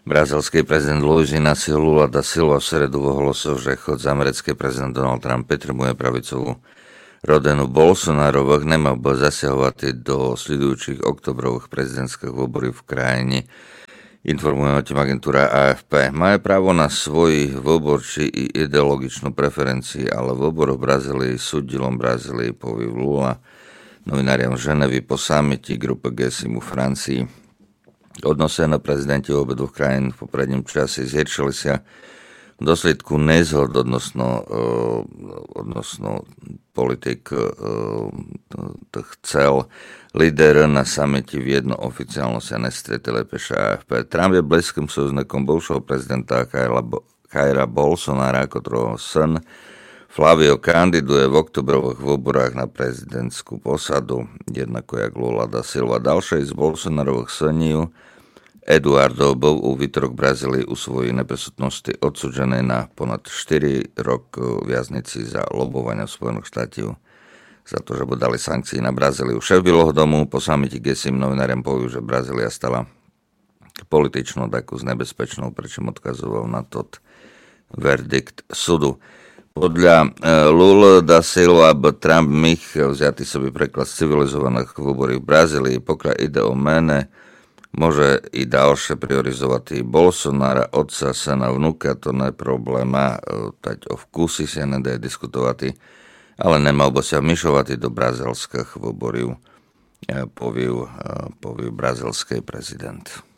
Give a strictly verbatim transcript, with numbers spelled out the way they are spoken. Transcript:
Brazilský prezident Luiz Inácio Lula da Silva v sredu ohlásil, že chod z americký prezident Donald Trump potrebuje pravicovú rodinu Bolsonarových, nemal by zasiahovať do sledujúcich oktobrových prezidentských voľb v krajine. Informuje o tým agentúra á ef pé. Majú právo na svoj vôbor či ideologičnú preferencii, ale vôbor v Brazílii súdilom Brazílii povie Lula novináriam v Ženevi po samiti grupe gé sedem v Francii. Odnosy na prezidenti obidvoch krajín v popredním čase zhoršili sa v dôsledku nezhod odnosno, uh, odnosno politik uh, to chcel líder na samiti v jedno oficiálno sa nestretili, píše á ef pé. Trump je blízkym souznikom bivšieho prezidenta Jaira Bolsonara, ktorého syn Flavio kandiduje v oktobrových voľbách na prezidentskú posadu, jednako jak Lula da Silva. Ďalšej z Bolsonarových synov Eduardo bol u výtorok Brazílii u svojej neprisutnosti odsúdený na ponad štyri roky viaznici za lobovanie Spojených štátov za to, že dali sankcie na Brazíliu. Šéf Bieleho domu po samiti gé sedem novináriam povedal, že Brazília stala političnou takú nebezpečnou, pričom odkazoval na to verdikt súdu. Podľa Lula da Silva by Trump michal vziatý sobie preklad z civilizovaných voľbov v Brazílii. Pokiaľ ide o mene, môže i ďalšie priorizovať i Bolsonara, otca, syna, vnuka, to nie je probléma, tať o vkusy sa nedá diskutovať, ale nemal by sa vmyšovať do brazilských voľbov, povie, povie brazilský prezident.